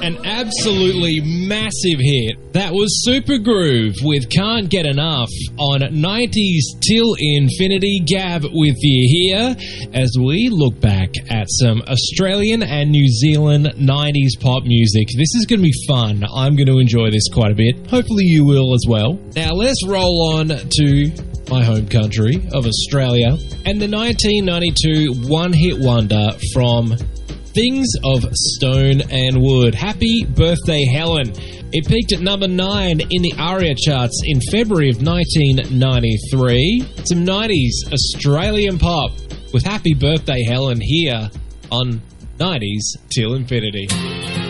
An absolutely massive hit. That was Super Groove with Can't Get Enough on 90s Till Infinity. Gav with you here as we look back at some Australian and New Zealand 90s pop music. This is going to be fun. I'm going to enjoy this quite a bit. Hopefully you will as well. Now let's roll on to my home country of Australia and the 1992 one-hit wonder from Things of Stone and Wood. Happy Birthday, Helen. It peaked at number 9 in the ARIA charts in February of 1993. Some 90s Australian pop with Happy Birthday, Helen here on 90s Till Infinity.